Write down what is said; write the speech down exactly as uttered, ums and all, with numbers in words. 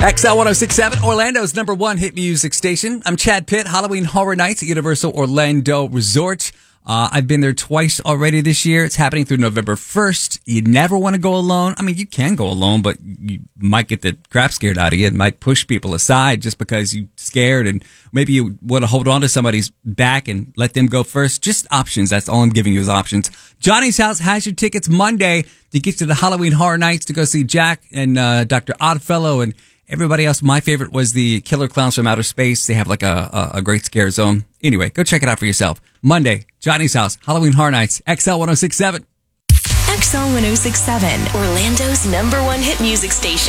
X L one oh six point seven, Orlando's number one hit music station. I'm Chad Pitt, Halloween Horror Nights at Universal Orlando Resort. Uh, I've been there twice already this year. It's happening through November first. You never want to go alone. I mean, you can go alone, but you might get the crap scared out of you. It might push people aside just because you're scared, and maybe you want to hold on to somebody's back and let them go first. Just options. That's all I'm giving you is options. Johnny's House has your tickets Monday to get to the Halloween Horror Nights to go see Jack and uh, Doctor Oddfellow and everybody else. My favorite was the Killer Clowns from Outer Space. They have like a, a, a great scare zone. Anyway, go check it out for yourself. Monday, Johnny's House, Halloween Horror Nights, X L one oh six point seven. X L one oh six point seven, Orlando's number one hit music station.